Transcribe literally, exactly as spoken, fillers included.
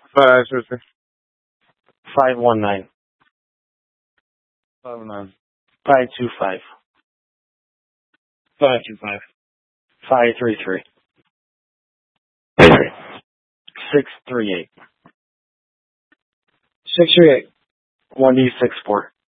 Five, sure, sure. five one nine. Five nine. five two five. Five two five. five three three. six three eight. Six three eight. one D six four.